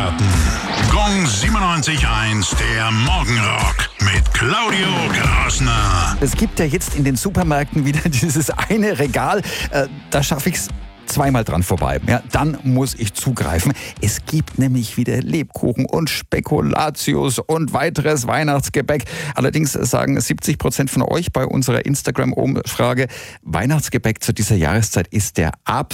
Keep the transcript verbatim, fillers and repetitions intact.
Experten. Gong siebenundneunzig Komma eins, der Morgenrock mit Claudio Krasner. Es gibt ja jetzt in den Supermärkten wieder dieses eine Regal, äh, da schaffe ich es zweimal dran vorbei. Ja, dann muss ich zugreifen. Es gibt nämlich wieder Lebkuchen und Spekulatius und weiteres Weihnachtsgebäck. Allerdings sagen siebzig Prozent von euch bei unserer Instagram-Umfrage, Weihnachtsgebäck zu dieser Jahreszeit ist der absolute